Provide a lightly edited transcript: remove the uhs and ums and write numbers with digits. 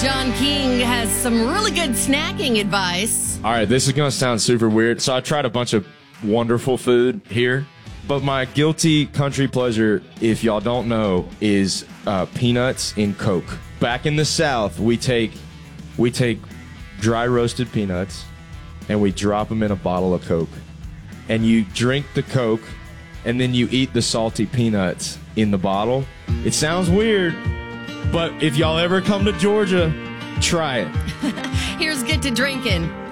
John King has some really good snacking advice. All right, this is going to sound super weird. So I tried a bunch of wonderful food here, but my guilty country pleasure, if y'all don't know, is peanuts in Coke. Back in the South, we take dry roasted peanuts and we drop them in a bottle of Coke. And you drink the Coke and then you eat the salty peanuts in the bottle. It sounds weird, but if y'all ever come to Georgia, try it. Here's Get to Drinking.